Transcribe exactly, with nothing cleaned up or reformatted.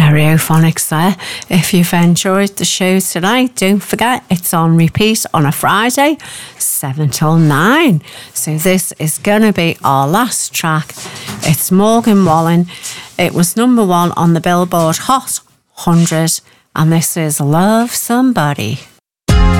Stereophonics there. If you've enjoyed the show tonight, don't forget it's on repeat on a Friday, seven till nine. So this is going to be our last track. It's Morgan Wallen. It was number one on the Billboard Hot one hundred, and this is Love Somebody.